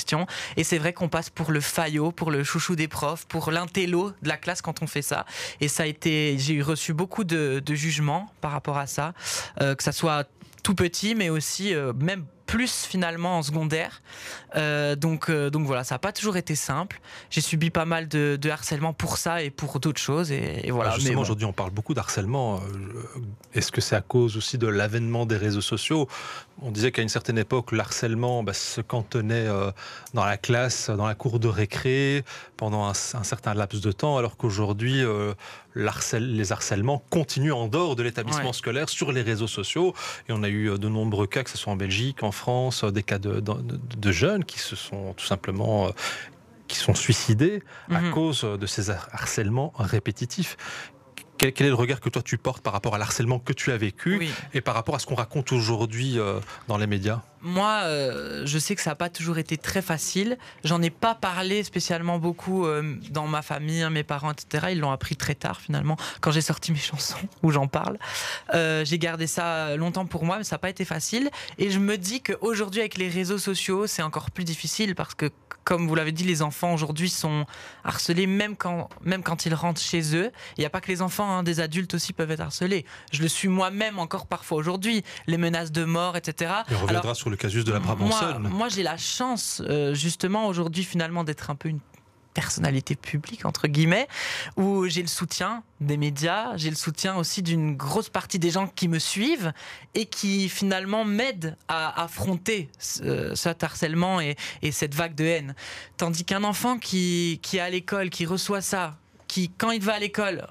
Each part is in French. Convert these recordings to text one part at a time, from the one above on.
questions. Et c'est vrai qu'on passe pour le faillot, pour le chouchou des profs, pour l'intello de la classe quand on fait ça. Et j'ai reçu beaucoup de jugements par rapport à ça, que ça soit tout petit, mais aussi même plus finalement en secondaire. Donc voilà, ça n'a pas toujours été simple. J'ai subi pas mal de harcèlement pour ça et pour d'autres choses. Et voilà. Justement, mais bon. aujourd'hui, on parle beaucoup d'harcèlement. Est-ce que c'est à cause aussi de l'avènement des réseaux sociaux ? On disait qu'à une certaine époque, le harcèlement se cantonnait dans la classe, dans la cour de récré, pendant un certain laps de temps, alors qu'aujourd'hui, les harcèlements continuent en dehors de l'établissement scolaire, sur les réseaux sociaux. Et on a eu de nombreux cas, que ce soit en Belgique, en France, des cas de jeunes qui se sont tout simplement qui sont suicidés à cause de ces harcèlements répétitifs. Quel est le regard que toi tu portes par rapport à l'harcèlement que tu as vécu et par rapport à ce qu'on raconte aujourd'hui dans les médias ? Moi, je sais que ça n'a pas toujours été très facile. J'en ai pas parlé spécialement beaucoup dans ma famille, mes parents, etc. Ils l'ont appris très tard finalement, quand j'ai sorti mes chansons où j'en parle. J'ai gardé ça longtemps pour moi, mais ça n'a pas été facile. Et je me dis qu'aujourd'hui, avec les réseaux sociaux, c'est encore plus difficile parce que, comme vous l'avez dit, les enfants aujourd'hui sont harcelés même quand ils rentrent chez eux. Il n'y a pas que les enfants, des adultes aussi peuvent être harcelés. Je le suis moi-même encore parfois aujourd'hui. Les menaces de mort, etc. Et on reviendra sur le casus de la Brabançonne. Moi, j'ai la chance, justement, aujourd'hui, finalement, d'être un peu une personnalité publique, entre guillemets, où j'ai le soutien des médias, j'ai le soutien aussi d'une grosse partie des gens qui me suivent et qui, finalement, m'aident à affronter cet harcèlement et cette vague de haine. Tandis qu'un enfant qui est à l'école, qui reçoit ça, qui, quand il va à l'école,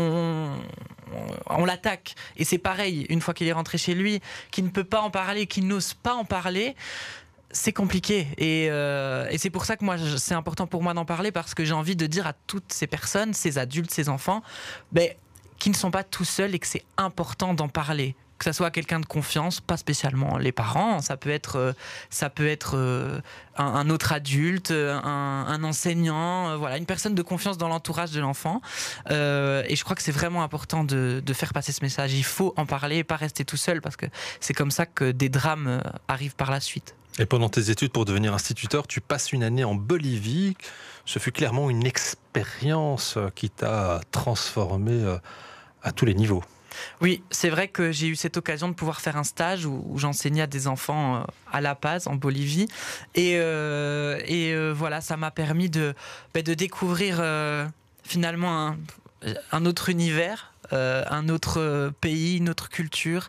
on l'attaque. Et c'est pareil, une fois qu'il est rentré chez lui, qui ne peut pas en parler, qui n'ose pas en parler, c'est compliqué. Et c'est pour ça que moi, c'est important pour moi d'en parler, parce que j'ai envie de dire à toutes ces personnes, ces adultes, ces enfants, qui ne sont pas tout seuls et que c'est important d'en parler. Que ça soit à quelqu'un de confiance, pas spécialement les parents, ça peut être un autre adulte, un enseignant, voilà, une personne de confiance dans l'entourage de l'enfant. Et je crois que c'est vraiment important de faire passer ce message. Il faut en parler et pas rester tout seul, parce que c'est comme ça que des drames arrivent par la suite. Et pendant tes études pour devenir instituteur, tu passes une année en Bolivie. Ce fut clairement une expérience qui t'a transformé à tous les niveaux. Oui, c'est vrai que j'ai eu cette occasion de pouvoir faire un stage où j'enseignais à des enfants à La Paz, en Bolivie. Et voilà, ça m'a permis de découvrir finalement un autre univers, un autre pays, une autre culture.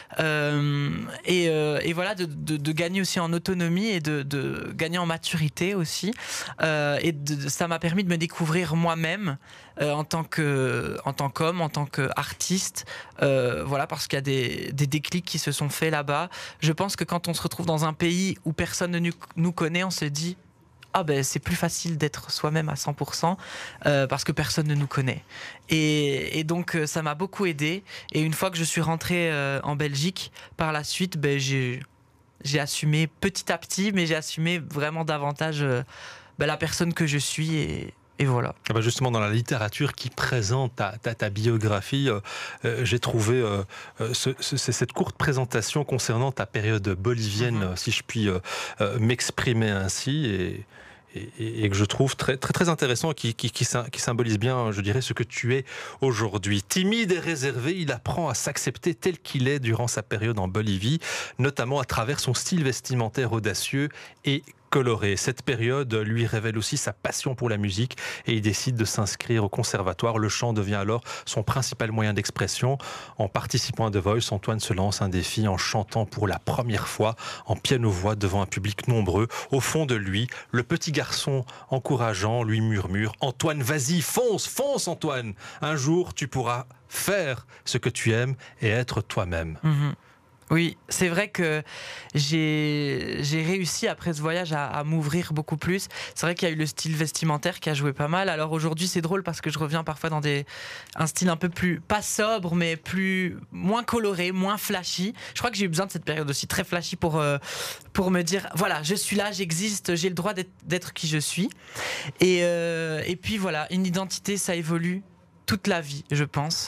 Et voilà, de gagner aussi en autonomie et de gagner en maturité aussi. Ça m'a permis de me découvrir moi-même en tant qu'homme, en tant qu'artiste. Voilà, parce qu'il y a des déclics qui se sont faits là-bas. Je pense que quand on se retrouve dans un pays où personne ne nous connaît, on se dit c'est plus facile d'être soi-même à 100% parce que personne ne nous connaît. Et donc ça m'a beaucoup aidé. Et une fois que je suis rentré en Belgique, par la suite, j'ai assumé petit à petit, mais j'ai assumé vraiment davantage la personne que je suis. Et voilà. Justement, dans la littérature qui présente ta biographie, j'ai trouvé cette courte présentation concernant ta période bolivienne, si je puis m'exprimer ainsi, et que je trouve très, très, très intéressant, qui symbolise bien, je dirais, ce que tu es aujourd'hui. Timide et réservé, il apprend à s'accepter tel qu'il est durant sa période en Bolivie, notamment à travers son style vestimentaire audacieux et coloré. Cette période lui révèle aussi sa passion pour la musique et il décide de s'inscrire au conservatoire. Le chant devient alors son principal moyen d'expression. En participant à The Voice, Antoine se lance un défi en chantant pour la première fois en piano-voix devant un public nombreux. Au fond de lui, le petit garçon encourageant lui murmure « Antoine, vas-y, fonce, fonce Antoine. Un jour, tu pourras faire ce que tu aimes et être toi-même. » Oui, c'est vrai que j'ai réussi après ce voyage à m'ouvrir beaucoup plus. C'est vrai qu'il y a eu le style vestimentaire qui a joué pas mal. Alors aujourd'hui, c'est drôle parce que je reviens parfois dans un style un peu plus, pas sobre, mais moins coloré, moins flashy. Je crois que j'ai eu besoin de cette période aussi très flashy pour me dire, voilà, je suis là, j'existe, j'ai le droit d'être qui je suis. Et puis voilà, une identité, ça évolue toute la vie, je pense.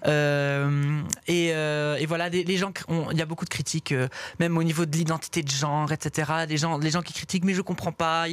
Et voilà, les gens, il y a beaucoup de critiques, même au niveau de l'identité de genre, etc. Les gens qui critiquent, mais je comprends pas.